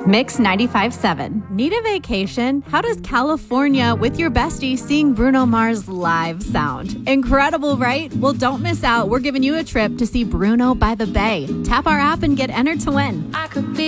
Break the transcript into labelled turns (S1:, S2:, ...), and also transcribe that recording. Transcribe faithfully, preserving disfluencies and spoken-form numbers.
S1: Mix ninety-five point seven. Need a vacation? How does California with your bestie seeing Bruno Mars live sound? Incredible, right? Well, don't miss out. We're giving you a trip to see Bruno by the Bay. Tap our app and get entered to win.
S2: I could be